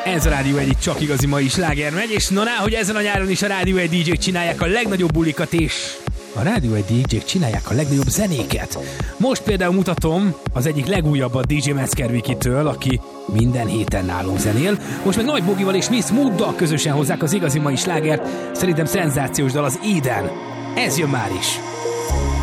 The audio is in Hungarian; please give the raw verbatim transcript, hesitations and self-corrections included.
Ez a Rádió egy csak igazi mai sláger megy, és na, hogy ezen a nyáron is a Rádió egy dé jék csinálják a legnagyobb bulikat, és a Rádió egy dé jék csinálják a legnagyobb zenéket. Most például mutatom az egyik legújabbat dé jé Metzger Vikitől, aki minden héten nálunk zenél. Most meg Nagy Bogival és Miss Mooddal közösen hozzák az igazi mai slágert. Szerintem szenzációs dal, az Eden. Ez jön már is.